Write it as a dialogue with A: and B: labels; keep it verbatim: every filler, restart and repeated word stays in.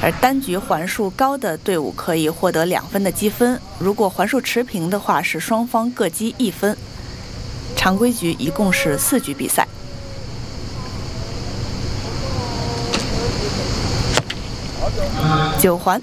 A: 而单局环数高的队伍可以获得两分的积分，如果环数持平的话，是双方各积一分。常规局一共是四局比赛。九环。